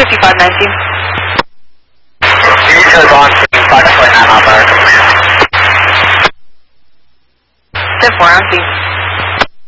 5519. You chose on 5.9 miles per hour. 10-4, I'm